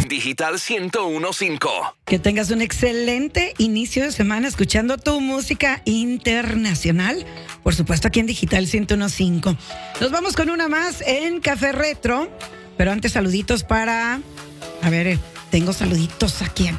Digital 101.5. Que tengas un excelente inicio de semana escuchando tu música internacional. Por supuesto, aquí en Digital 101.5. Nos vamos con una más en Café Retro. Pero antes, saluditos para... A ver, tengo saluditos aquí.